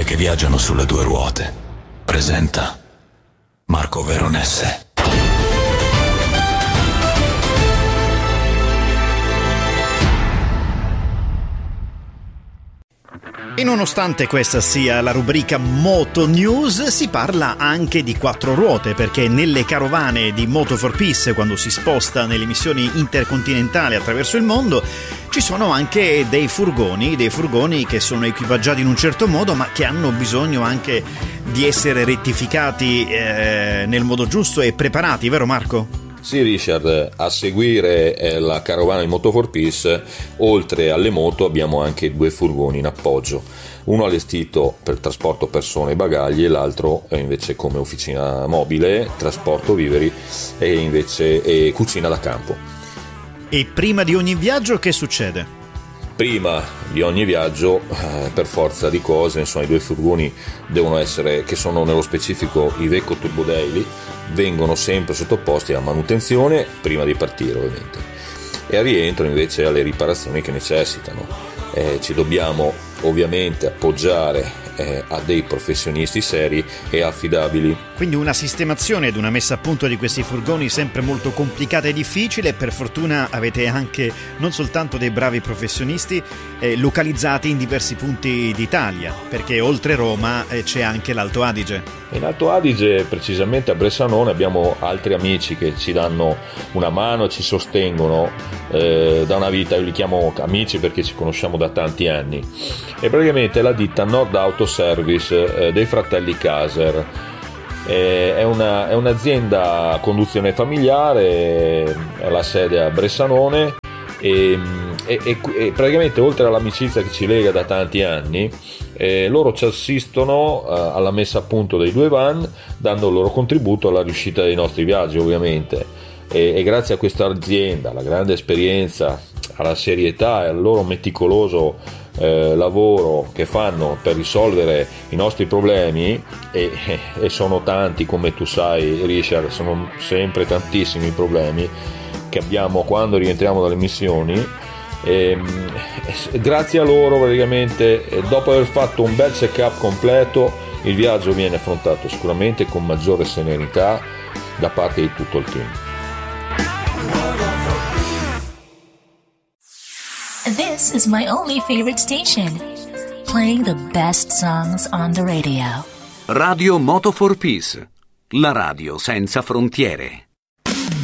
che viaggiano sulle due ruote. Presenta Marco Veronese. E nonostante questa sia la rubrica Moto News, si parla anche di quattro ruote, perché nelle carovane di Moto for Peace, quando si sposta nelle missioni intercontinentali attraverso il mondo, ci sono anche dei furgoni che sono equipaggiati in un certo modo, ma che hanno bisogno anche di essere rettificati nel modo giusto e preparati, vero Marco? Sì, Richard, a seguire la carovana di Moto for Peace, oltre alle moto abbiamo anche due furgoni in appoggio, uno allestito per trasporto persone e bagagli e l'altro invece come officina mobile, trasporto viveri e invece cucina da campo. E prima di ogni viaggio che succede? Prima di ogni viaggio, per forza di cose, insomma, i due furgoni devono essere, che sono nello specifico i Iveco Turbo Daily, vengono sempre sottoposti a manutenzione prima di partire ovviamente, e al rientro invece alle riparazioni che necessitano. Ci dobbiamo ovviamente appoggiare a dei professionisti seri e affidabili. Quindi una sistemazione ed una messa a punto di questi furgoni sempre molto complicata e difficile. Per fortuna avete anche non soltanto dei bravi professionisti localizzati in diversi punti d'Italia, perché oltre Roma c'è anche l'Alto Adige. In Alto Adige, precisamente a Bressanone, abbiamo altri amici che ci danno una mano e ci sostengono da una vita. Io li chiamo amici perché ci conosciamo da tanti anni, e praticamente la ditta Nord Auto Service dei fratelli Caser è un'azienda a conduzione familiare, la sede a Bressanone, e praticamente oltre all'amicizia che ci lega da tanti anni, loro ci assistono alla messa a punto dei due van, dando il loro contributo alla riuscita dei nostri viaggi ovviamente, e grazie a questa azienda, alla grande esperienza, alla serietà e al loro meticoloso lavoro che fanno per risolvere i nostri problemi, e sono tanti, come tu sai Richard, sono sempre tantissimi i problemi che abbiamo quando rientriamo dalle missioni. Grazie a loro praticamente, dopo aver fatto un bel check-up completo, il viaggio viene affrontato sicuramente con maggiore serenità da parte di tutto il team. This is my only favorite station, playing the best songs on the radio. Radio Moto for Peace, la radio senza frontiere.